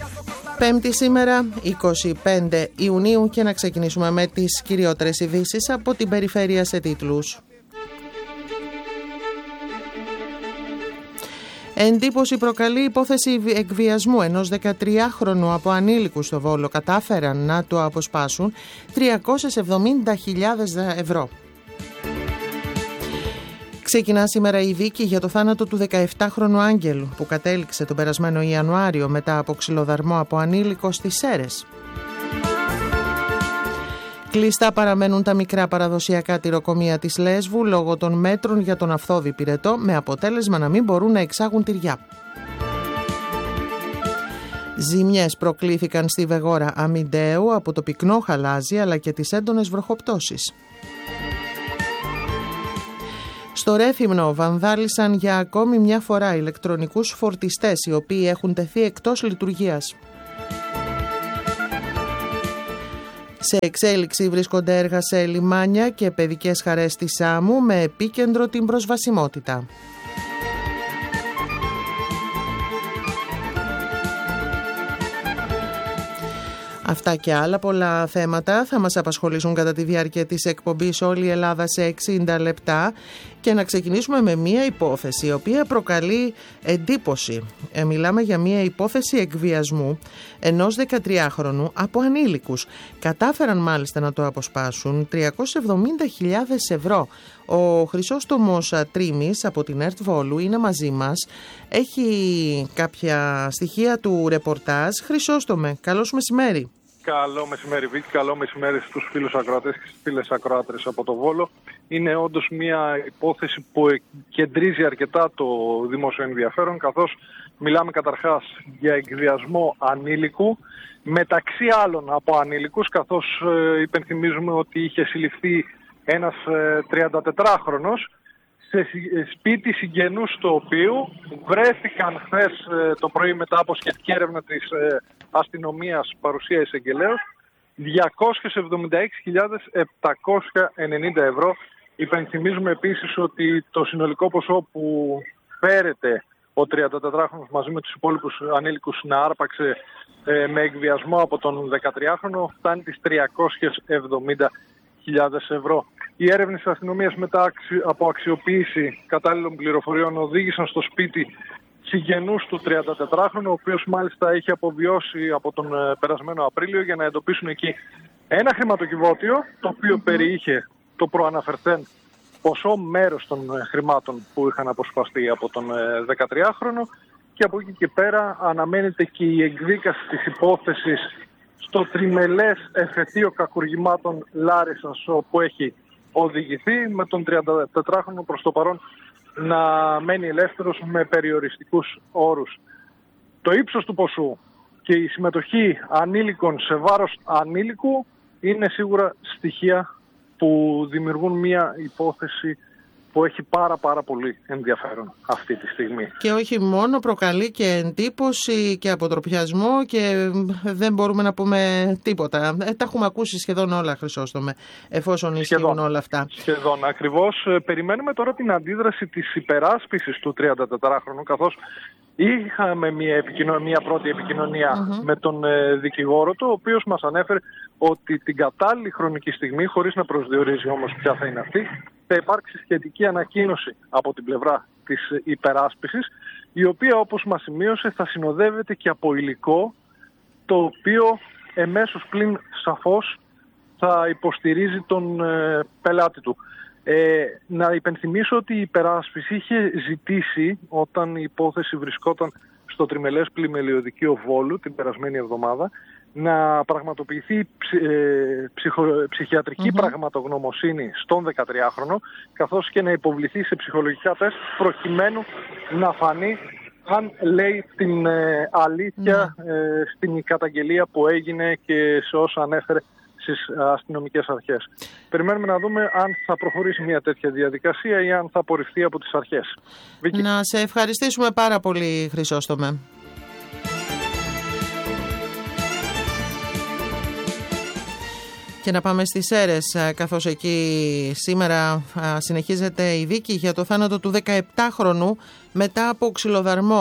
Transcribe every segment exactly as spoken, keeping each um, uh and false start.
Πέμπτη σήμερα, είκοσι πέντε Ιουνίου, και να ξεκινήσουμε με τις κυριότερες ειδήσεις από την περιφέρεια σε τίτλους. Εντύπωση προκαλεί υπόθεση εκβιασμού ενός δεκατριάχρονου από ανήλικους στο Βόλο. Κατάφεραν να το αποσπάσουν τριακόσιες εβδομήντα χιλιάδες ευρώ. Ξεκινά σήμερα η δίκη για το θάνατο του δεκαεπτάχρονου Άγγελου, που κατέληξε τον περασμένο Ιανουάριο μετά από ξυλοδαρμό από ανήλικο στις Σέρρες. Κλειστά παραμένουν τα μικρά παραδοσιακά τυροκομεία της Λέσβου λόγω των μέτρων για τον αυθόδη πυρετό, με αποτέλεσμα να μην μπορούν να εξάγουν τυριά. Ζημιές προκλήθηκαν στη Βεγόρα Αμιντέου από το πυκνό χαλάζι αλλά και τις έντονες βροχοπτώσεις. Στο Ρέθυμνο βανδάλισαν για ακόμη μια φορά ηλεκτρονικούς φορτιστές, οι οποίοι έχουν τεθεί εκτός λειτουργίας. Σε εξέλιξη βρίσκονται έργα σε λιμάνια και παιδικές χαρές της Σάμου, με επίκεντρο την προσβασιμότητα. Αυτά και άλλα πολλά θέματα θα μας απασχολήσουν κατά τη διάρκεια της εκπομπής Όλη η Ελλάδα σε εξήντα λεπτά, και να ξεκινήσουμε με μία υπόθεση η οποία προκαλεί εντύπωση. Ε, μιλάμε για μία υπόθεση εκβιασμού ενός δεκατριάχρονου από ανήλικους. Κατάφεραν μάλιστα να το αποσπάσουν τριακόσιες εβδομήντα χιλιάδες ευρώ. Ο Χρυσόστομος Τρίμης από την ΕΡΤ Βόλου είναι μαζί μας. Έχει κάποια στοιχεία του ρεπορτάζ. Χρυσόστομε, καλώς μεσημέρι. Καλό μεσημέρι, Βίκη. Καλό μεσημέρι στους φίλους ακροατές και στις φίλες ακροάτρες από το Βόλο. Είναι όντως μια υπόθεση που κεντρίζει αρκετά το δημόσιο ενδιαφέρον, καθώς μιλάμε καταρχάς για εκβιασμό ανήλικου, μεταξύ άλλων από ανήλικους, καθώς ε, υπενθυμίζουμε ότι είχε συλληφθεί ένας ε, τριαντατετράχρονος σε σπίτι συγγενούς του οποίου βρέθηκαν χθες ε, το πρωί, μετά από σχετική έρευνα της ε, αστυνομίας παρουσία εισαγγελέως, διακόσιες εβδομήντα έξι χιλιάδες επτακόσια ενενήντα ευρώ. Υπενθυμίζουμε επίσης ότι το συνολικό ποσό που φέρεται ο τριαντατετράχρονος μαζί με τους υπόλοιπους ανήλικους να άρπαξε ε, με εκβιασμό από τον δεκατριάχρονο φτάνει τις τριακόσιες εβδομήντα χιλιάδες ευρώ. Οι έρευνες της αστυνομίας, μετά από αξιοποίηση κατάλληλων πληροφοριών, οδήγησαν στο σπίτι συγγενούς του τριαντατετράχρονου, ο οποίος μάλιστα είχε αποβιώσει από τον περασμένο Απρίλιο, για να εντοπίσουν εκεί ένα χρηματοκιβώτιο, το οποίο mm-hmm. περιείχε το προαναφερθέν ποσό μέρος των χρημάτων που είχαν αποσπαστεί από τον δεκατριάχρονο, και από εκεί και πέρα αναμένεται και η εκδίκαση της υπόθεσης στο τριμελές εφετείο κακουργημάτων Λάρισσας, όπου έχει οδηγηθεί, με τον τριαντατετράχρονο προς το παρόν να μένει ελεύθερος με περιοριστικούς όρους. Το ύψος του ποσού και η συμμετοχή ανήλικων σε βάρος ανήλικου είναι σίγουρα στοιχεία που δημιουργούν μια υπόθεση που έχει πάρα πάρα πολύ ενδιαφέρον αυτή τη στιγμή. Και όχι μόνο, προκαλεί και εντύπωση και αποτροπιασμό, και δεν μπορούμε να πούμε τίποτα. Ε, τα έχουμε ακούσει σχεδόν όλα, Χρυσόστομε, εφόσον ισχύουν όλα αυτά. Σχεδόν, ακριβώς. Περιμένουμε τώρα την αντίδραση της υπεράσπισης του τριαντατετράχρονου, καθώς είχαμε μια, επικοινωνία, μια πρώτη επικοινωνία mm-hmm. με τον ε, δικηγόρο του, ο οποίος μας ανέφερε ότι την κατάλληλη χρονική στιγμή, χωρίς να προσδιορίζει όμως ποια θα είναι αυτή, θα υπάρξει σχετική ανακοίνωση από την πλευρά της υπεράσπισης, η οποία, όπως μας σημείωσε, θα συνοδεύεται και από υλικό, το οποίο εμέσως πλην σαφώς θα υποστηρίζει τον ε, πελάτη του. Ε, να υπενθυμίσω ότι η υπεράσπιση είχε ζητήσει, όταν η υπόθεση βρισκόταν στο τριμελές πλημελιωδικείο Βόλου την περασμένη εβδομάδα, να πραγματοποιηθεί ψ, ε, ψυχο, ψυχιατρική mm-hmm. πραγματογνωμοσύνη στον δεκατριάχρονο, καθώς και να υποβληθεί σε ψυχολογικά τεστ, προκειμένου να φανεί αν λέει την ε, αλήθεια mm. ε, στην καταγγελία που έγινε και σε όσα ανέφερε στις αστυνομικές αρχές. Περιμένουμε να δούμε αν θα προχωρήσει μια τέτοια διαδικασία ή αν θα απορριφθεί από τις αρχές. Να σε ευχαριστήσουμε πάρα πολύ, Χρυσόστομε. Και να πάμε στις Σέρρες, καθώς εκεί σήμερα συνεχίζεται η δίκη για το θάνατο του δεκαεπτάχρονου μετά από ξυλοδαρμό.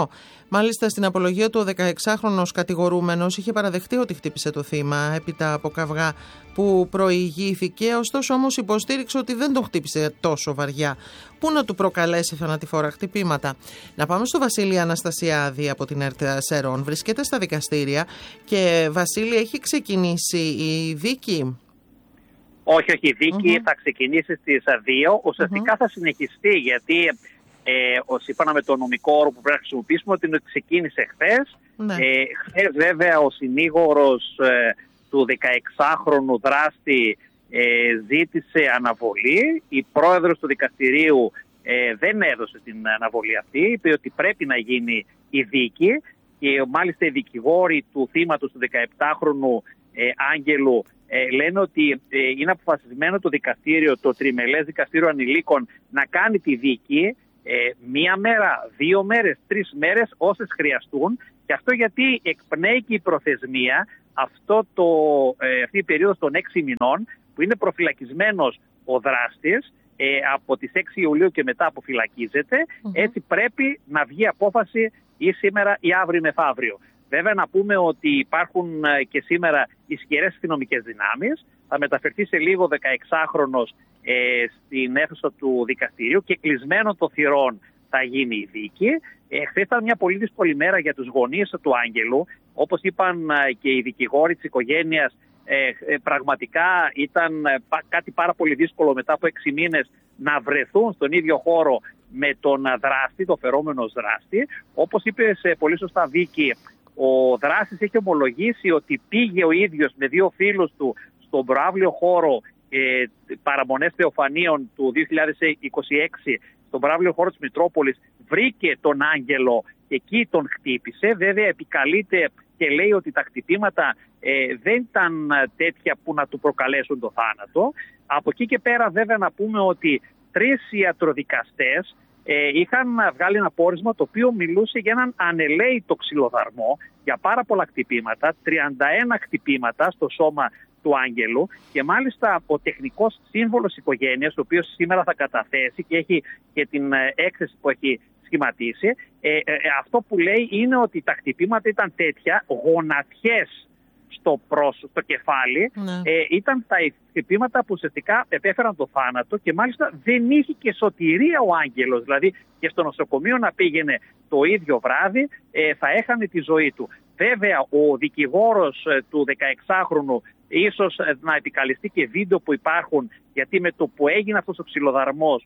Μάλιστα, στην απολογία του, ο δεκαεξάχρονος κατηγορούμενος είχε παραδεχτεί ότι χτύπησε το θύμα έπειτα από καυγά που προηγήθηκε, ωστόσο όμως υποστήριξε ότι δεν τον χτύπησε τόσο βαριά, που να του προκαλέσει θανατηφόρα χτυπήματα. Να πάμε στο Βασίλη Αναστασιάδη από την ΕΡΤ Σερών. Βρίσκεται στα δικαστήρια και, Βασίλη, έχει ξεκινήσει η δίκη? Όχι, όχι, η δίκη mm-hmm. θα ξεκινήσει στις δύο. Ουσιαστικά mm-hmm. θα συνεχιστεί, γιατί ε, σύμφωνα με το νομικό όρο που πρέπει να χρησιμοποιήσουμε, ότι ξεκίνησε χθες. Ναι. Ε, χθες βέβαια ο συνήγορος ε, του δεκαεξάχρονου δράστη ε, ζήτησε αναβολή. Η πρόεδρος του δικαστηρίου ε, δεν έδωσε την αναβολή αυτή, είπε ότι πρέπει να γίνει η δίκη, και μάλιστα οι δικηγόροι του θύματος του δεκαεπτάχρονου ε, Άγγελου ε, λένε ότι ε, είναι αποφασισμένο το δικαστήριο, το τριμελές δικαστήριο ανηλίκων, να κάνει τη δίκη ε, μία μέρα, δύο μέρες, τρεις μέρες, όσες χρειαστούν, και αυτό γιατί εκπνέει και η προθεσμία αυτό το, ε, αυτή η περίοδος των έξι μηνών που είναι προφυλακισμένος ο δράστης. Ε, από τις έξι Ιουλίου και μετά αποφυλακίζεται, mm-hmm. έτσι πρέπει να βγει απόφαση ή σήμερα ή αύριο μεθαύριο. Βέβαια να πούμε ότι υπάρχουν ε, και σήμερα ισχυρές αστυνομικές δυνάμεις. Θα μεταφερθεί σε λίγο δεκαεξάχρονος ε, στην αίθουσα του δικαστηρίου και κλεισμένο το θυρών θα γίνει η δίκη. Ε, χθες ήταν μια πολύ δύσκολη μέρα για τους γονείς του Άγγελου. Όπως είπαν ε, και οι δικηγόροι της οικογένειας, Ε, ε, πραγματικά ήταν ε, πα, κάτι πάρα πολύ δύσκολο μετά από έξι μήνες να βρεθούν στον ίδιο χώρο με τον δράστη, το φερόμενο δράστη. Όπως είπε σε πολύ σωστά, Βίκη, ο δράστης έχει ομολογήσει ότι πήγε ο ίδιος με δύο φίλους του στον προαύλιο χώρο ε, παραμονές Θεοφανίων του δύο χιλιάδες είκοσι έξι, στον προαύλιο χώρο της Μητρόπολης, βρήκε τον Άγγελο και εκεί τον χτύπησε. Βέβαια επικαλείται και λέει ότι τα χτυπήματα ε, δεν ήταν τέτοια που να του προκαλέσουν το θάνατο. Από εκεί και πέρα βέβαια να πούμε ότι τρεις ιατροδικαστές ε, είχαν βγάλει ένα πόρισμα το οποίο μιλούσε για έναν ανελαίητο ξυλοδαρμό, για πάρα πολλά χτυπήματα, τριάντα ένα χτυπήματα στο σώμα του Άγγελου, και μάλιστα ο τεχνικός σύμβολος οικογένειας, ο οποίος σήμερα θα καταθέσει και έχει και την έκθεση που έχει σχηματίσει, ε, ε, αυτό που λέει είναι ότι τα χτυπήματα ήταν τέτοια, γονατιές στο πρόσωπο, στο κεφάλι, ναι. ε, ήταν τα χτυπήματα που ουσιαστικά επέφεραν το θάνατο, και μάλιστα δεν είχε και σωτηρία ο Άγγελος, δηλαδή και στο νοσοκομείο να πήγαινε το ίδιο βράδυ ε, θα έχανε τη ζωή του. Βέβαια ο δικηγόρος ε, του δεκαεξάχρονου ίσως ε, να επικαλεστεί και βίντεο που υπάρχουν, γιατί με το που έγινε αυτός ο ξυλοδαρμός,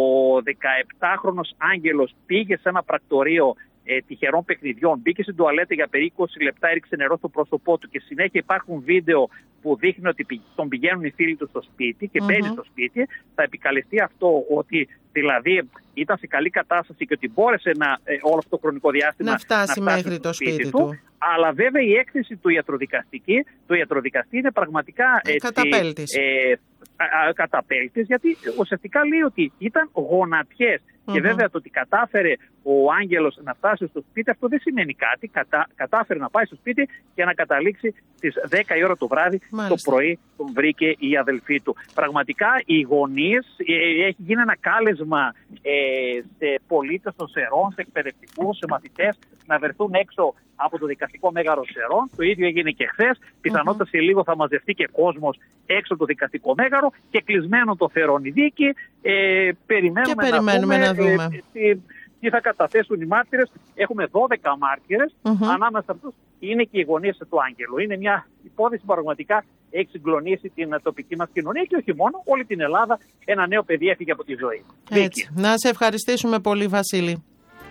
ο δεκαεπτάχρονος Άγγελος πήγε σε ένα πρακτορείο ε, τυχερών παιχνιδιών, μπήκε στην τουαλέτα για περίπου είκοσι λεπτά, έριξε νερό στο πρόσωπό του, και συνέχεια υπάρχουν βίντεο που δείχνει ότι τον πηγαίνουν οι φίλοι του στο σπίτι και mm-hmm. μπαίνει στο σπίτι. Θα επικαλεστεί αυτό, ότι δηλαδή ήταν σε καλή κατάσταση και ότι μπόρεσε να, ε, όλο αυτό το χρονικό διάστημα να φτάσει, να φτάσει μέχρι το σπίτι, σπίτι του. του. Αλλά βέβαια η έκθεση του ιατροδικαστική, το ιατροδικαστή είναι πραγματικά έτσι, καταπέλτης. Ε, α, α, καταπέλτης, γιατί ουσιαστικά λέει ότι ήταν γονατιές. Mm-hmm. Και βέβαια το ότι κατάφερε ο Άγγελος να φτάσει στο σπίτι, αυτό δεν σημαίνει κάτι. Κατα, κατάφερε να πάει στο σπίτι και να καταλήξει στις δέκα η ώρα το βράδυ. Μάλιστα. Το πρωί τον βρήκε η αδελφή του. Πραγματικά οι γονείς, ε, έχει γίνει ένα κάλεσμα ε, σε πολίτες των Σερών, σε εκπαιδευτικούς, σε μαθητές, να βρεθούν έξω από το δικαστικό μέγαρο Σερών. Το ίδιο έγινε και χθες. Πιθανότατα σε λίγο θα μαζευτεί και κόσμος έξω από το δικαστικό μέγαρο, και κλεισμένο το Θερών η δίκη. Ε, περιμένουμε, και περιμένουμε να δούμε, να δούμε. Ε, τι, τι θα καταθέσουν οι μάρτυρες. Έχουμε δώδεκα μάρτυρες. Mm-hmm. Ανάμεσα σε αυτούς είναι και οι γονείς του Άγγελου. Είναι μια υπόθεση που πραγματικά έχει συγκλονίσει την τοπική μας κοινωνία, και όχι μόνο, όλη την Ελλάδα. Ένα νέο παιδί έφυγε από τη ζωή. Έτσι. Να σε ευχαριστήσουμε πολύ, Βασίλη.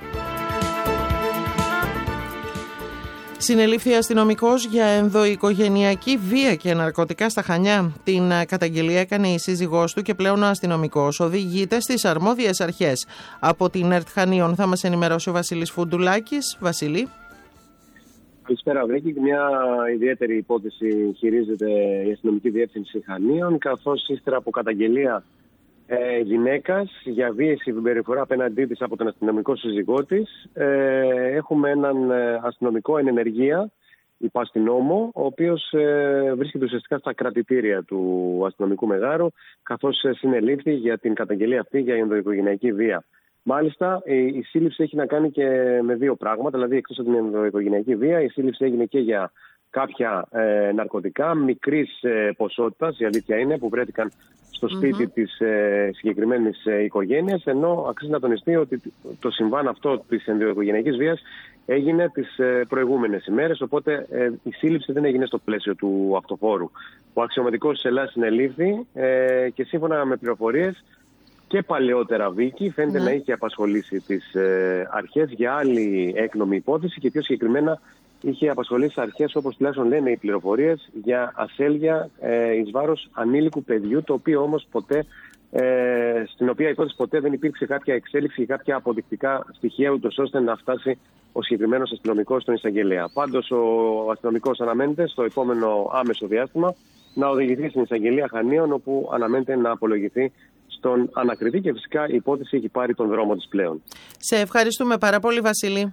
Συνελήφθη αστυνομικός για ενδοοικογενειακή βία και ναρκωτικά στα Χανιά. Την καταγγελία έκανε η σύζυγός του και πλέον ο αστυνομικός οδηγείται στις αρμόδιες αρχές. Από την ΕΡΤ Χανίων θα μας ενημερώσει ο Βασίλης Φουντουλάκης. Βασίλη. Καλησπέρα, Βρήκη. Μια ιδιαίτερη υπόθεση χειρίζεται η αστυνομική διεύθυνση Χανίων, καθώς ύστερα από καταγγελία ε, γυναίκας για βίαιη συμπεριφορά απέναντί της από τον αστυνομικό σύζυγό της, ε, έχουμε έναν αστυνομικό εν ενεργεία υπαστηνόμο, ο οποίος ε, βρίσκεται ουσιαστικά στα κρατητήρια του αστυνομικού μεγάρου, καθώς συνελήφθη για την καταγγελία αυτή για ενδοοικογενειακή βία. Μάλιστα, η σύλληψη έχει να κάνει και με δύο πράγματα. Δηλαδή, εκτός από την ενδοοικογενειακή βία, η σύλληψη έγινε και για κάποια ε, ναρκωτικά μικρής ε, ποσότητας, η αλήθεια είναι, που βρέθηκαν στο σπίτι mm-hmm. της ε, συγκεκριμένης ε, οικογένειας. Ενώ αξίζει να τονιστεί ότι το συμβάν αυτό της ενδοοικογενειακής βίας έγινε τις ε, προηγούμενες ημέρες. Οπότε ε, η σύλληψη δεν έγινε στο πλαίσιο του αυτοφόρου. Ο αξιωματικός της Ελλάδας συνελήφθη ε, και σύμφωνα με πληροφορίες και παλαιότερα Βίκη φαίνεται mm. να είχε απασχολήσει τις ε, αρχές για άλλη έκνομη υπόθεση και πιο συγκεκριμένα είχε απασχολήσει αρχές, όπως τουλάχιστον λένε οι πληροφορίες, για ασέλγεια ε, εις βάρος ανήλικου παιδιού, το οποίο όμως ποτέ, ε, στην οποία υπόθεση ποτέ δεν υπήρξε κάποια εξέλιξη ή κάποια αποδεικτικά στοιχεία, ούτως ώστε να φτάσει ο συγκεκριμένος αστυνομικός στον εισαγγελέα. Πάντως ο αστυνομικός αναμένεται στο επόμενο άμεσο διάστημα να οδηγηθεί στην εισαγγελία Χανίων, όπου αναμένεται να απολογηθεί στον ανακριτή και φυσικά η υπόθεση έχει πάρει τον δρόμο της πλέον. Σε ευχαριστούμε πάρα πολύ, Βασίλη.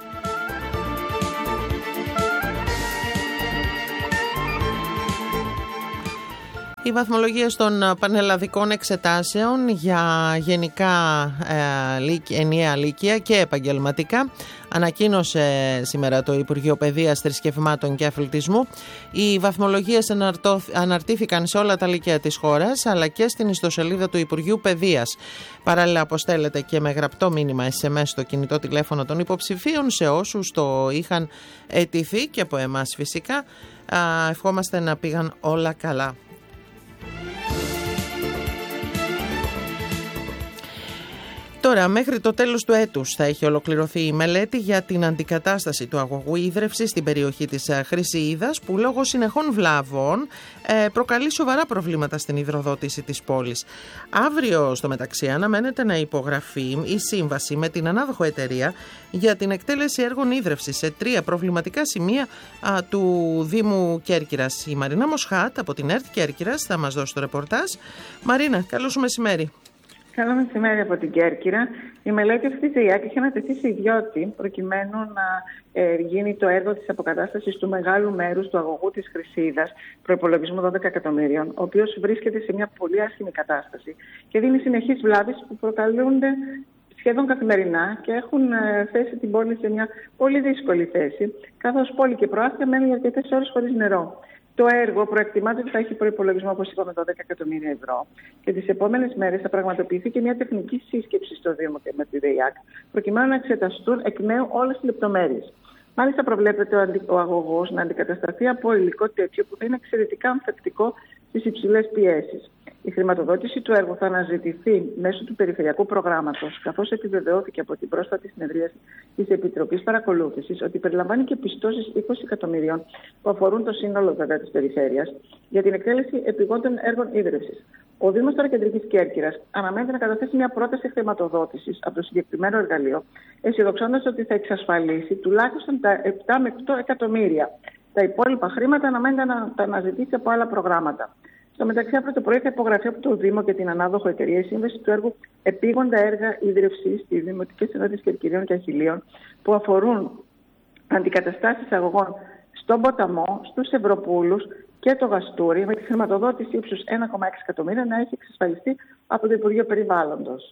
Οι βαθμολογίες των πανελλαδικών εξετάσεων για γενικά ε, ενιαία λύκεια και επαγγελματικά ανακοίνωσε σήμερα το Υπουργείο Παιδείας, Θρησκευμάτων και Αθλητισμού. Οι βαθμολογίες αναρτήθηκαν σε όλα τα λύκεια της χώρας, αλλά και στην ιστοσελίδα του Υπουργείου Παιδείας. Παράλληλα, αποστέλλεται και με γραπτό μήνυμα ες εμ ες στο κινητό τηλέφωνο των υποψηφίων σε όσους το είχαν αιτηθεί και από εμάς φυσικά. Ευχόμαστε να πήγαν όλα καλά. Τώρα, μέχρι το τέλος του έτους θα έχει ολοκληρωθεί η μελέτη για την αντικατάσταση του αγωγού ίδρευσης στην περιοχή της Χρυσιίδας, που λόγω συνεχών βλάβων προκαλεί σοβαρά προβλήματα στην υδροδότηση της πόλης. Αύριο, στο μεταξύ, αναμένεται να υπογραφεί η σύμβαση με την ανάδοχο εταιρεία για την εκτέλεση έργων ίδρευσης σε τρία προβληματικά σημεία α, του Δήμου Κέρκυρας. Η Μαρίνα Μοσχάτ από την ΕΡΤ Κέρκυρας θα μας δώσει το ρεπορτάζ. Μαρίνα, καλό σου μεσημέρι. Καλό μεσημέρι από την Κέρκυρα. Η μελέτη αυτή της ΔΕΙΑΚ είχε ανατεθεί σε ιδιώτη προκειμένου να ε, γίνει το έργο της αποκατάστασης του μεγάλου μέρους του αγωγού της Χρυσίδας, προϋπολογισμού δώδεκα εκατομμύριων, ο οποίος βρίσκεται σε μια πολύ άσχημη κατάσταση και δίνει συνεχείς βλάβες που προκαλούνται σχεδόν καθημερινά και έχουν ε, θέσει την πόλη σε μια πολύ δύσκολη θέση, καθώς πόλη και προάστια μένουν για αρκετές ώρες χωρίς νερό. Το έργο προεκτιμάται ότι θα έχει προϋπολογισμό, όπως είπαμε, δώδεκα εκατομμύρια ευρώ. Και τις επόμενες μέρες θα πραγματοποιηθεί και μια τεχνική σύσκεψη στο Δήμο και με τη ΔΕΙΑΚ, προκειμένου να εξεταστούν εκ νέου όλες τις λεπτομέρειες. Μάλιστα, προβλέπεται ο, αντι... ο αγωγός να αντικατασταθεί από υλικό τέτοιο που θα είναι εξαιρετικά ανθεκτικό στις υψηλές πιέσεις. Η χρηματοδότηση του έργου θα αναζητηθεί μέσω του Περιφερειακού Προγράμματος, καθώς επιβεβαιώθηκε από την πρόσφατη συνεδρίαση της Επιτροπής Παρακολούθησης ότι περιλαμβάνει και πιστώσεις είκοσι εκατομμυρίων που αφορούν το σύνολο βέβαια της περιφέρειας για την εκτέλεση επιγόντων έργων ίδρευσης. Ο Δήμος τώρα Κεντρικής Κέρκυρας αναμένεται να καταθέσει μια πρόταση χρηματοδότησης από το συγκεκριμένο εργαλείο, αισιοδοξώντας ότι θα εξασφαλίσει τουλάχιστον τα επτά με οκτώ εκατομμύρια. Τα υπόλοιπα χρήματα αναμένεται να τα αναζητήσει από άλλα προγράμματα. Στο μεταξύ, αύριο το πρωί θα υπογραφεί από το Δήμο και την ανάδοχο εταιρεία η σύμβαση του έργου επίγοντα έργα ίδρυυσης στις Δημοτικές Ενότητες Κερκυρίων και Αχιλλείων, που αφορούν αντικαταστάσεις αγωγών στον Ποταμό, στους Ευρωπούλους και το Γαστούρι, με τη χρηματοδότηση ύψους ένα κόμμα έξι εκατομμύρια να έχει εξασφαλιστεί από το Υπουργείο Περιβάλλοντος.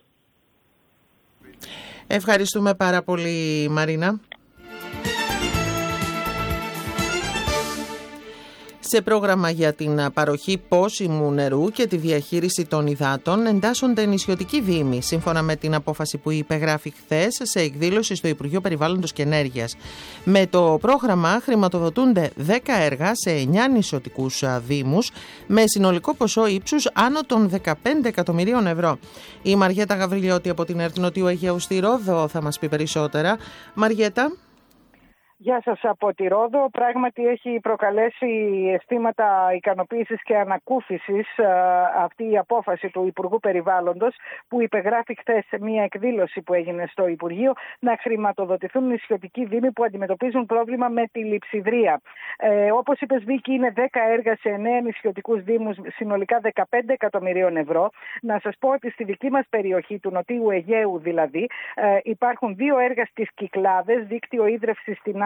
Ευχαριστούμε πάρα πολύ, Μαρίνα. Σε πρόγραμμα για την παροχή πόσιμου νερού και τη διαχείριση των υδάτων εντάσσονται νησιωτικοί δήμοι, σύμφωνα με την απόφαση που υπεγράφει χθες σε εκδήλωση στο Υπουργείο Περιβάλλοντος και Ενέργειας. Με το πρόγραμμα χρηματοδοτούνται δέκα έργα σε εννιά νησιωτικούς δήμους, με συνολικό ποσό ύψους άνω των δεκαπέντε εκατομμυρίων ευρώ. Η Μαριέτα Γαβριλιώτη από την ΕΡΤ Νοτιού Αιγαίου στη Ρόδο θα μας πει περισσότερα. Μαριέτα. Γεια σας από τη Ρόδο. Πράγματι έχει προκαλέσει αισθήματα ικανοποίησης και ανακούφισης α, αυτή η απόφαση του Υπουργού Περιβάλλοντος που υπεγράφει χθες σε μια εκδήλωση που έγινε στο Υπουργείο να χρηματοδοτηθούν νησιωτικοί δήμοι που αντιμετωπίζουν πρόβλημα με τη λειψιδρία. Ε, όπως είπες, Βίκη, είναι δέκα έργα σε εννέα νησιωτικούς δήμους, συνολικά δεκαπέντε εκατομμυρίων ευρώ. Να σας πω ότι στη δική μας περιοχή, του Νοτιού Αιγαίου δηλαδή, ε, υπάρχουν δύο έργα στις Κυκλάδες, δίκτυο ίδρευσης στην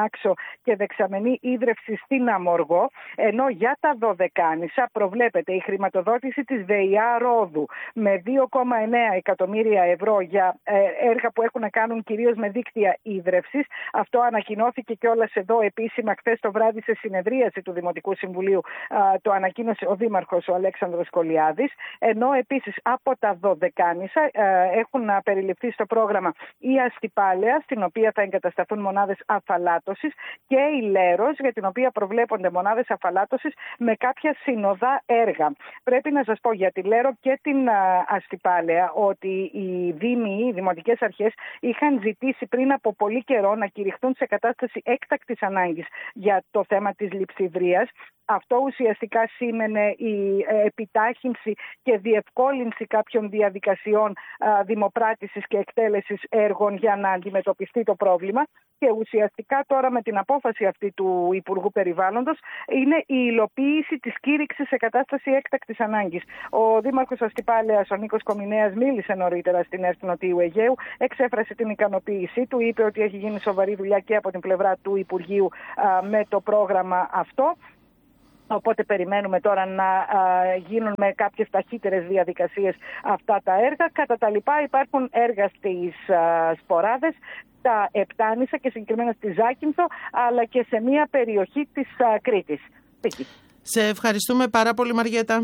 Άξο και δεξαμενή ίδρυυση στην Αμοργό, ενώ για τα Δωδεκάνησα προβλέπεται η χρηματοδότηση της ΔΕΙΑ Ρόδου με δύο κόμμα εννέα εκατομμύρια ευρώ για έργα που έχουν να κάνουν κυρίως με δίκτυα ίδρυυσης. Αυτό ανακοινώθηκε κιόλας εδώ επίσημα χθες το βράδυ σε συνεδρίαση του Δημοτικού Συμβουλίου. Το ανακοίνωσε ο Δήμαρχος ο Αλέξανδρος Κολιάδης. Ενώ επίσης από τα Δωδεκάνησα έχουν περιληφθεί στο πρόγραμμα η Αστυπάλαια, στην οποία θα εγκατασταθούν μονάδες αφαλάτωσης, και η Λέρος, για την οποία προβλέπονται μονάδες αφαλάτωσης με κάποια συνοδά έργα. Πρέπει να σας πω για τη Λέρο και την Αστυπάλαια ότι οι δήμοι, οι δημοτικές αρχές είχαν ζητήσει πριν από πολύ καιρό να κηρυχθούν σε κατάσταση έκτακτης ανάγκης για το θέμα της λειψιδρίας. Αυτό ουσιαστικά σήμαινε η επιτάχυνση και διευκόλυνση κάποιων διαδικασιών α, δημοπράτησης και εκτέλεσης έργων για να αντιμετωπιστεί το πρόβλημα. Και ουσιαστικά τώρα με την απόφαση αυτή του Υπουργού Περιβάλλοντος είναι η υλοποίηση της κήρυξης σε κατάσταση έκτακτης ανάγκης. Ο Δήμαρχος Αστυπάλαιας, ο Νίκος Κομινέας, μίλησε νωρίτερα στην ΕΡΤ Νοτιού Αιγαίου, εξέφρασε την ικανοποίησή του, είπε ότι έχει γίνει σοβαρή δουλειά και από την πλευρά του Υπουργείου α, με το πρόγραμμα αυτό. Οπότε περιμένουμε τώρα να α, γίνουν με κάποιες ταχύτερες διαδικασίες αυτά τα έργα. Κατά τα λοιπά υπάρχουν έργα στις α, Σποράδες, στα Επτάνησα και συγκεκριμένα στη Ζάκυνθο, αλλά και σε μια περιοχή της α, Κρήτης. Σε ευχαριστούμε πάρα πολύ, Μαριέτα.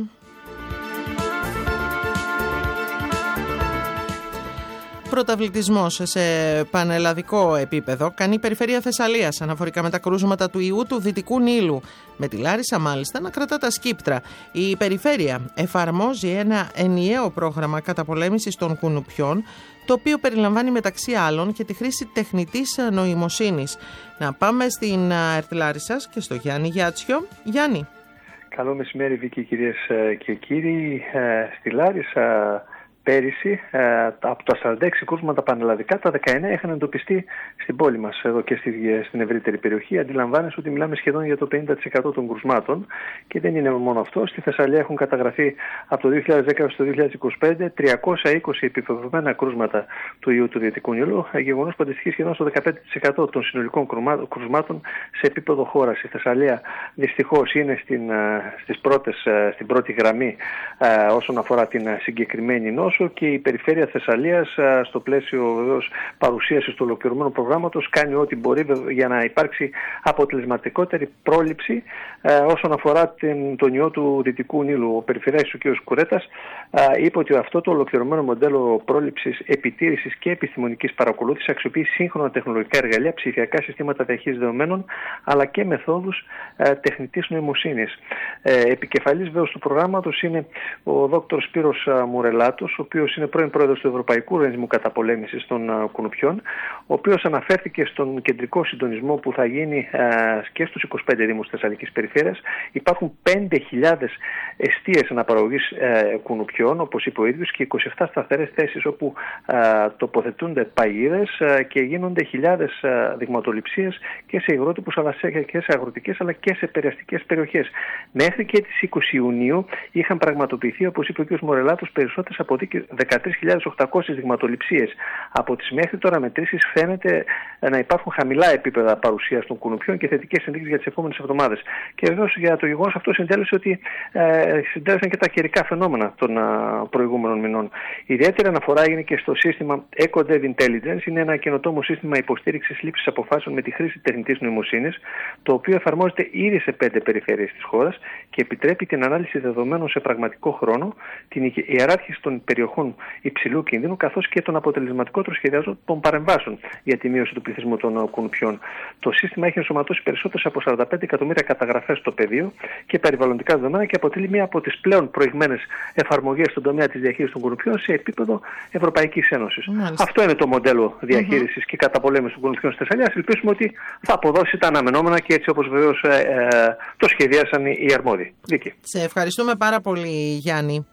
Πρωταβλητισμός σε πανελλαδικό επίπεδο κάνει η Περιφέρεια Θεσσαλίας αναφορικά με τα κρούσματα του ιού του Δυτικού Νείλου, με τη Λάρισα μάλιστα να κρατά τα σκύπτρα. Η Περιφέρεια εφαρμόζει ένα ενιαίο πρόγραμμα καταπολέμησης των κουνουπιών, το οποίο περιλαμβάνει μεταξύ άλλων και τη χρήση τεχνητής νοημοσύνης. Να πάμε στην ΕΡΤ Λάρισσας και στο Γιάννη Γιάτσιο. Γιάννη. Καλό μεσημέρι, Βίκη, κυρίες και κύριοι. Στη Λάρισα πέρυσι, από τα σαράντα έξι κρούσματα πανελλαδικά, τα δεκαεννέα είχαν εντοπιστεί στην πόλη μας, εδώ και στην ευρύτερη περιοχή. Αντιλαμβάνεσαι ότι μιλάμε σχεδόν για το πενήντα τοις εκατό των κρουσμάτων. Και δεν είναι μόνο αυτό. Στη Θεσσαλία έχουν καταγραφεί από το δύο χιλιάδες δέκα στο δύο χιλιάδες είκοσι πέντε τριακόσια είκοσι επιβεβαιωμένα κρούσματα του ιού του Δυτικού Νείλου, γεγονός που αντιστοιχεί σχεδόν στο δεκαπέντε τοις εκατό των συνολικών κρουσμάτων σε επίπεδο χώρας. Η Θεσσαλία δυστυχώς είναι στην, στις πρώτες, στην πρώτη γραμμή όσον αφορά την συγκεκριμένη νόσο. Και η Περιφέρεια Θεσσαλίας, στο πλαίσιο βεβαίως παρουσίασης του ολοκληρωμένου προγράμματος, κάνει ό,τι μπορεί για να υπάρξει αποτελεσματικότερη πρόληψη όσον αφορά την, τον ιό του Δυτικού Νείλου. Ο Περιφερειάρχης ο κ. Κουρέτας είπε ότι αυτό το ολοκληρωμένο μοντέλο πρόληψης, επιτήρησης και επιστημονικής παρακολούθησης αξιοποιεί σύγχρονα τεχνολογικά εργαλεία, ψηφιακά συστήματα διαχείρισης δεδομένων, αλλά και μεθόδους τεχνητής νοημοσύνης. Επικεφαλής βέβαια του προγράμματος είναι ο δ. Σπύρος Μουρελάτος, ο οποίος είναι πρώην πρόεδρος του Ευρωπαϊκού Οργανισμού Καταπολέμησης των Κουνουπιών, ο οποίος αναφέρθηκε στον κεντρικό συντονισμό που θα γίνει και στους είκοσι πέντε δήμους της Θεσσαλικής Περιφέρειας. Υπάρχουν πέντε χιλιάδες εστίες αναπαραγωγής κουνουπιών, όπως είπε ο ίδιος, και είκοσι επτά σταθερές θέσεις όπου τοποθετούνται παγίδες και γίνονται χιλιάδες δειγματοληψίες και σε υγρότυπους αλλά και σε αγροτικές αλλά και σε περιαστικές περιοχές. Μέχρι και τις είκοσι Ιουνίου είχαν πραγματοποιηθεί, όπως είπε ο κ. Μορελάτος, περισσότερες από δεκατρείς χιλιάδες οκτακόσιες δειγματοληψίες. Από τις μέχρι τώρα μετρήσεις φαίνεται να υπάρχουν χαμηλά επίπεδα παρουσίας των κουνουπιών και θετικές ενδείξεις για τις επόμενες εβδομάδες. Και βεβαίως για το γεγονός αυτό συντέλεσε ότι ε, συντέλεσαν και τα καιρικά φαινόμενα των α, προηγούμενων μηνών. Η ιδιαίτερη αναφορά έγινε και στο σύστημα EcoDev Intelligence. Είναι ένα καινοτόμο σύστημα υποστήριξης λήψης αποφάσεων με τη χρήση τεχνητής νοημοσύνης, το οποίο εφαρμόζεται ήδη σε πέντε περιφέρειες της χώρας και επιτρέπει την ανάλυση δεδομένων σε πραγματικό χρόνο, την ιεράρχηση των περιοχών υψηλού κινδύνου, καθώς και τον αποτελεσματικότερο σχεδιασμό των παρεμβάσεων για τη μείωση του πληθυσμού των κουνουπιών. Το σύστημα έχει ενσωματώσει περισσότερες από σαράντα πέντε εκατομμύρια καταγραφές στο πεδίο και περιβαλλοντικά δεδομένα και αποτελεί μία από τις πλέον προηγμένες εφαρμογές στον τομέα της διαχείρισης των κουνουπιών σε επίπεδο Ευρωπαϊκής Ένωσης. Μάλιστα. Αυτό είναι το μοντέλο διαχείρισης mm-hmm. και καταπολέμησης των κουνουπιών στη Θεσσαλία. Ελπίζουμε ότι θα αποδώσει τα αναμενόμενα και έτσι όπως βεβαίως ε, ε, το σχεδίασαν οι αρμόδιοι. Δίκη. Σε ευχαριστούμε πάρα πολύ, Γιάννη.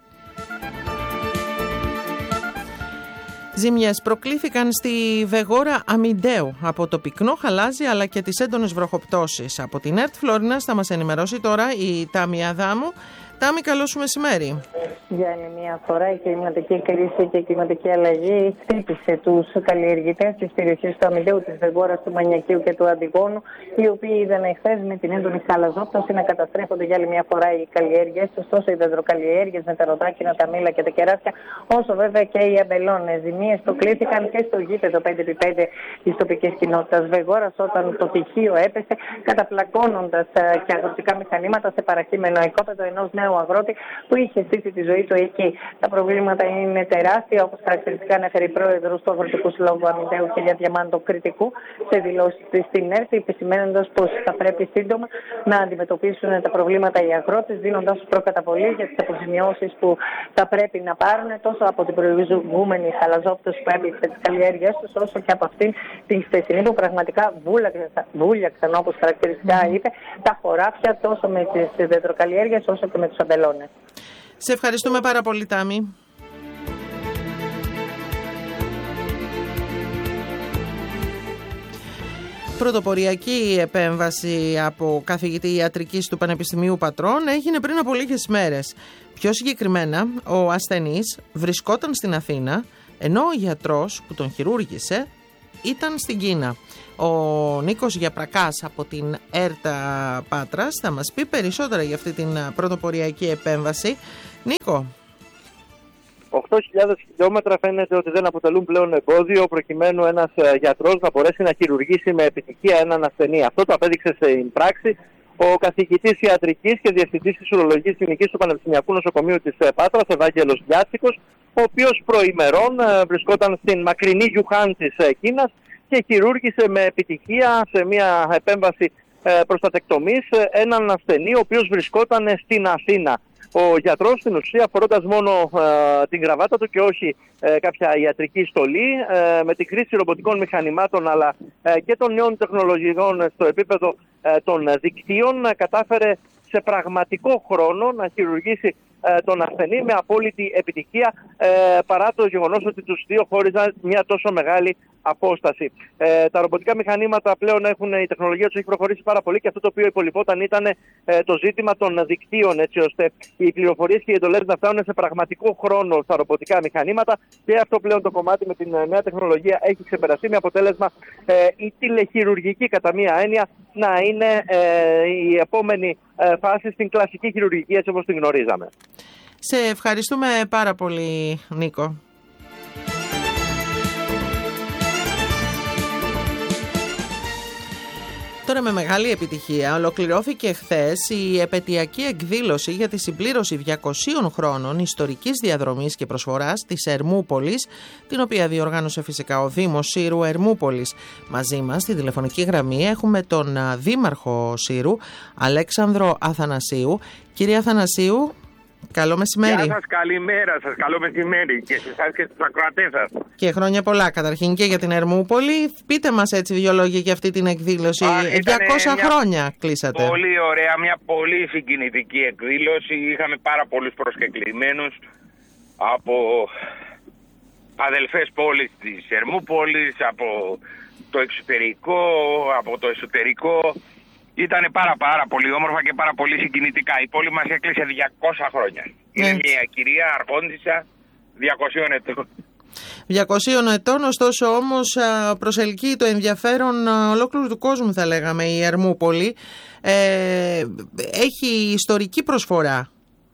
Ζημιές προκλήθηκαν στη Βεγόρα Αμιντέου από το πυκνό χαλάζι αλλά και τις έντονες βροχοπτώσεις. Από την ΕΡΤ Φλόρινας θα μας ενημερώσει τώρα η Τάμια Δάμου. Τάμι, καλό σου μεσημέρι. Για άλλη μια φορά η κλιματική κρίση και η κλιματική αλλαγή χτύπησε τους καλλιεργητές της περιοχής του Αμυντέου, της Βεγγόρας, του Μανιακίου και του Αντιγόνου, οι οποίοι είδαν εχθές με την έντονη χαλαζόπτωση να καταστρέφονται για άλλη μια φορά οι καλλιέργειες τους, τόσο οι δεντροκαλλιέργειες με τα ροδάκινα, τα μήλα και τα κεράσια, όσο βέβαια και οι αμπελώνες. Ζημίες προκλήθηκαν και στο γήπεδο πέντε επί πέντε της τοπικής κοινότητας Βεγγόρας, όταν το πτυχίο έπεσε, καταπλακώνοντας και αγροτικά μηχανήματα σε παρακείμενο οικόπεδο ενός νέου αγρότη που είχε στήσει τη ζωή του εκεί. Τα προβλήματα είναι τεράστια, όπως χαρακτηριστικά ανέφερε η πρόεδρος του Αγροτικού Συλλόγου Αμυντέου, κυρία Διαμάντο Κρητικού, σε δηλώσεις της στην ΕΡΤ, επισημαίνοντας πως θα πρέπει σύντομα να αντιμετωπίσουν τα προβλήματα οι αγρότες, δίνοντας προκαταβολή για τις αποζημιώσεις που θα πρέπει να πάρουν τόσο από την προηγούμενη χαλαζόπτωση που έπληξε τις καλλιέργειές τους, όσο και από αυτήν την χθεσινή που πραγματικά βούλιαξαν, όπως χαρακτηριστικά είπε, τα χωράφια τόσο με τις δεντροκαλλιέργειες όσο και με τους αμπελώνες. Σε ευχαριστούμε πάρα πολύ, Τάμι. Πρωτοποριακή επέμβαση από καθηγητή ιατρικής του Πανεπιστημίου Πατρών έγινε πριν από λίγες μέρες. Πιο συγκεκριμένα, ο ασθενής βρισκόταν στην Αθήνα, ενώ ο γιατρός που τον χειρούργησε ήταν στην Κίνα. Ο Νίκος Γιαπρακάς από την ΕΡΤΑ Πάτρας θα μας πει περισσότερα για αυτή την πρωτοποριακή επέμβαση. Νίκο. οκτώ χιλιάδες χιλιόμετρα φαίνεται ότι δεν αποτελούν πλέον εμπόδιο προκειμένου ένας γιατρός να μπορέσει να χειρουργήσει με επιτυχία έναν ασθενή. Αυτό το απέδειξε στην πράξη ο καθηγητής ιατρικής και διευθυντής της ουρολογικής κλινικής του Πανεπιστημιακού Νοσοκομείου της Πάτρας, Ευάγγελος Γιάτσικος, ο οποίος προημερών βρισκόταν στην μακρινή Γιουχάν της Κίνας και χειρούργησε με επιτυχία σε μια επέμβαση προστατεκτομής έναν ασθενή ο οποίος βρισκόταν στην Αθήνα. Ο γιατρός στην ουσία, φορώντας μόνο ε, την γραβάτα του και όχι ε, κάποια ιατρική στολή, ε, με τη χρήση ρομποτικών μηχανημάτων αλλά ε, και των νέων τεχνολογιών στο επίπεδο ε, των δικτύων, ε, κατάφερε σε πραγματικό χρόνο να χειρουργήσει ε, τον ασθενή με απόλυτη επιτυχία, ε, παρά το γεγονός ότι τους δύο χώριζαν μια τόσο μεγάλη απόσταση. Ε, τα ρομποτικά μηχανήματα πλέον έχουν, η τεχνολογία τους έχει προχωρήσει πάρα πολύ και αυτό το οποίο υπολοιπόταν ήταν ε, το ζήτημα των δικτύων, έτσι ώστε οι πληροφορίες και οι εντολές να φτάνουν σε πραγματικό χρόνο στα ρομποτικά μηχανήματα, και αυτό πλέον το κομμάτι με την νέα τεχνολογία έχει ξεπεραστεί, με αποτέλεσμα ε, η τηλεχειρουργική κατά μία έννοια να είναι ε, η επόμενη ε, φάση στην κλασική χειρουργική έτσι όπως την γνωρίζαμε. Σε ευχαριστούμε πάρα πολύ, Νίκο. Τώρα με μεγάλη επιτυχία ολοκληρώθηκε χθες η επετειακή εκδήλωση για τη συμπλήρωση διακοσίων χρόνων ιστορικής διαδρομής και προσφοράς της Ερμούπολης, την οποία διοργάνωσε φυσικά ο Δήμος Σύρου Ερμούπολης. Μαζί μας στη τηλεφωνική γραμμή έχουμε τον Δήμαρχο Σύρου, Αλέξανδρο Αθανασίου. Κύριε Αθανασίου, καλό μεσημέρι. Γεια σας, καλημέρα σας, καλό μεσημέρι και σε εσάς και στους ακροατές σας. Και χρόνια πολλά καταρχήν και για την Ερμούπολη. Πείτε μας έτσι δύο λόγια για αυτή την εκδήλωση. Α, διακόσια χρόνια κλείσατε. Πολύ ωραία, μια πολύ συγκινητική εκδήλωση. Είχαμε πάρα πολλούς προσκεκλημένους από αδελφές πόλεις της Ερμούπολης, από το εξωτερικό, από το εσωτερικό. Ήταν πάρα πάρα πολύ όμορφα και πάρα πολύ συγκινητικά. Η πόλη μας έκλεισε διακόσια χρόνια. Είναι Έτσι. μια κυρία αρχόντισσα διακοσίων ετών. διακοσίων ετών, ωστόσο όμως προσελκύει το ενδιαφέρον ολόκληρου του κόσμου, θα λέγαμε, η Ερμούπολη. Ε, έχει ιστορική προσφορά.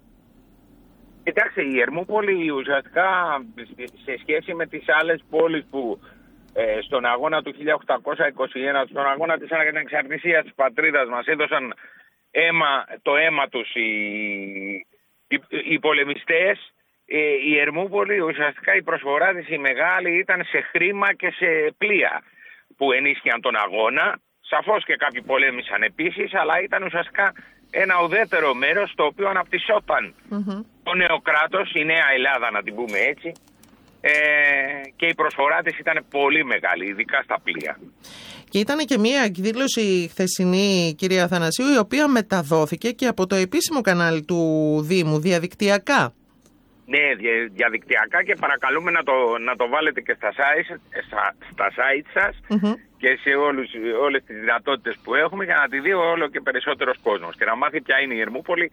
Κοιτάξτε, η Ερμούπολη ουσιαστικά σε σχέση με τις άλλες πόλεις που Ε, στον αγώνα του χίλια οκτακόσια είκοσι ένα, στον αγώνα της ανεξαρτησίας της πατρίδας μας, έδωσαν αίμα, το αίμα τους οι, οι, οι πολεμιστές. Ε, η Ερμούπολη ουσιαστικά η προσφορά της η μεγάλη ήταν σε χρήμα και σε πλοία που ενίσχυαν τον αγώνα. Σαφώς και κάποιοι πολέμησαν επίσης, αλλά ήταν ουσιαστικά ένα ουδέτερο μέρος το οποίο αναπτυσσόταν mm-hmm. το νέο κράτος, η νέα Ελλάδα να την πούμε έτσι. Ε, και η προσφορά της ήταν πολύ μεγάλη, ειδικά στα πλοία. Και ήταν και μια εκδήλωση χθεσινή, κυρία Αθανασίου, η οποία μεταδόθηκε και από το επίσημο κανάλι του Δήμου διαδικτυακά. Ναι, διαδικτυακά, και παρακαλούμε να το, να το βάλετε και στα site, στα, στα site σας mm-hmm. και σε όλους, όλες τις δυνατότητες που έχουμε, για να τη δει όλο και περισσότερος κόσμος και να μάθει ποια είναι η Ερμούπολη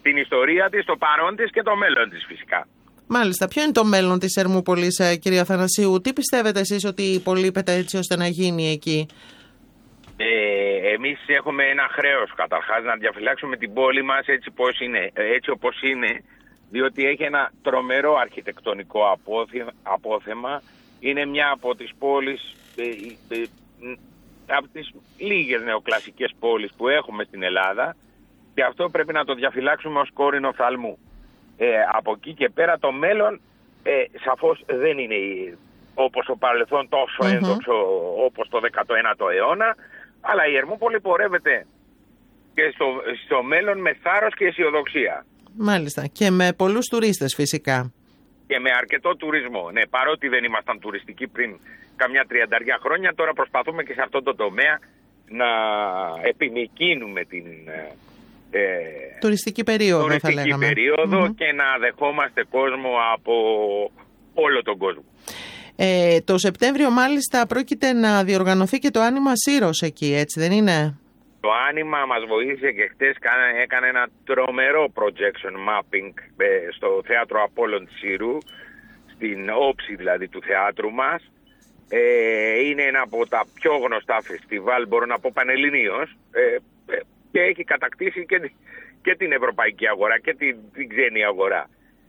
την ιστορία της, το παρόν της και το μέλλον της φυσικά. Μάλιστα. Ποιο είναι το μέλλον της Ερμούπολης, κυρία Αθανασίου? Τι πιστεύετε εσείς ότι υπολείπεται έτσι ώστε να γίνει εκεί? Ε, εμείς έχουμε ένα χρέος καταρχάς να διαφυλάξουμε την πόλη μας έτσι, πώς είναι, έτσι όπως είναι, διότι έχει ένα τρομερό αρχιτεκτονικό απόθεμα. Είναι μια από τις πόλεις, ε, ε, από τις λίγες νεοκλασικές πόλεις που έχουμε στην Ελλάδα, και αυτό πρέπει να το διαφυλάξουμε ως κόρηνο φθαλμού. Ε, από εκεί και πέρα το μέλλον ε, σαφώς δεν είναι όπως το παρελθόν τόσο mm-hmm. έντοξο όπως το δέκατο ένατο αιώνα, αλλά η Ερμούπολη πορεύεται και στο, στο μέλλον με θάρρος και αισιοδοξία. Μάλιστα. Και με πολλούς τουρίστες φυσικά. Και με αρκετό τουρισμό. Ναι, παρότι δεν ήμασταν τουριστικοί πριν καμιά τριανταριά χρόνια, τώρα προσπαθούμε και σε αυτό το τομέα να επιμικρύνουμε την ε, τουριστική περίοδο, τουριστική θα λέγαμε. περίοδο Mm-hmm. και να δεχόμαστε κόσμο από όλο τον κόσμο. Ε, το Σεπτέμβριο μάλιστα πρόκειται να διοργανωθεί και το Άνοιμα Σύρος εκεί, έτσι δεν είναι? Το Άνοιμα μας βοήθησε και χτες έκανε ένα τρομερό projection mapping στο θέατρο Απόλλων της Σύρου, στην όψη δηλαδή του θεάτρου μας. Ε, είναι ένα από τα πιο γνωστά φεστιβάλ, μπορώ να πω πανελληνίως, ε, ε, και έχει κατακτήσει και, και την ευρωπαϊκή αγορά και την, την ξένη αγορά.